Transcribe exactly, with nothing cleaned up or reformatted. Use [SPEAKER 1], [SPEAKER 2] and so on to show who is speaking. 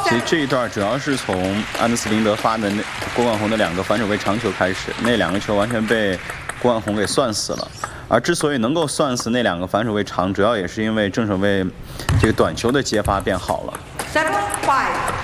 [SPEAKER 1] 其实这一段主要是从安德斯林德发的那郭冠宏的两个反手位长球开始，那两个球完全被郭冠宏给算死了。而之所以能够算死那两个反手位长，主要也是因为正手位这个短球的接发变好了。
[SPEAKER 2] Seven five.